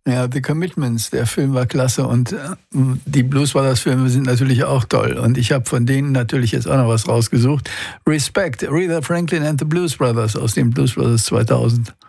Ja, The Commitments, der Film war klasse und die Blues Brothers Filme sind natürlich auch toll und ich habe von denen natürlich jetzt auch noch was rausgesucht. Respect, Aretha Franklin and the Blues Brothers aus dem Blues Brothers 2000.